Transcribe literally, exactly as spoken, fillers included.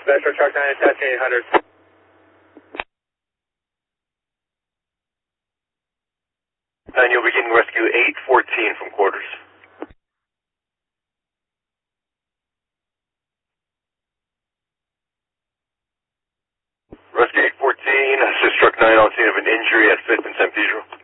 Metro Truck nine, attaching eight hundred. And you'll be getting rescue eight fourteen from quarters. Rescue eight fourteen, assist truck nine on scene of an injury at fifth and San Pedro.